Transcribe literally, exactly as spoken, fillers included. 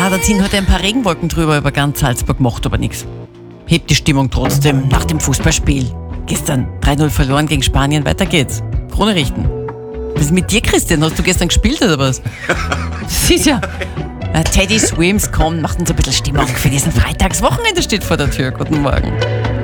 Na, da ziehen heute ein paar Regenwolken drüber über ganz Salzburg, macht aber nichts. Hebt die Stimmung trotzdem nach dem Fußballspiel. Gestern drei null verloren gegen Spanien, weiter geht's. Krone richten. Was ist mit dir, Christian? Hast du gestern gespielt oder was? Das ist ja... Na, Teddy Swims kommt, macht uns ein bisschen Stimmung für diesen Freitagswochenende, steht vor der Tür. Guten Morgen.